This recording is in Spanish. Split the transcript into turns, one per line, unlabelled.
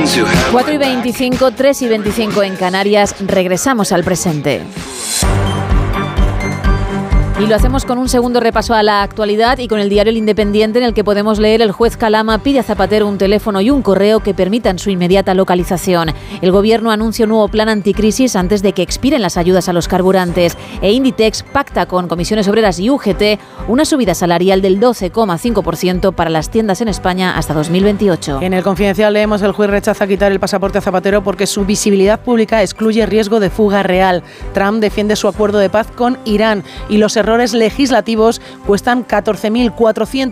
4:25, 3:25 en Canarias. Regresamos al presente. Y lo hacemos con un segundo repaso a la actualidad y con el diario El Independiente, en el que podemos leer: el juez Calama pide a Zapatero un teléfono y un correo que permitan su inmediata localización. El gobierno anuncia un nuevo plan anticrisis antes de que expiren las ayudas a los carburantes. E Inditex pacta con Comisiones Obreras y UGT una subida salarial del 12,5% para las tiendas en España hasta 2028.
En El Confidencial leemos: el juez rechaza quitar el pasaporte a Zapatero porque su visibilidad pública excluye riesgo de fuga real. Trump defiende su acuerdo de paz con Irán y los errores legislativos cuestan 14.400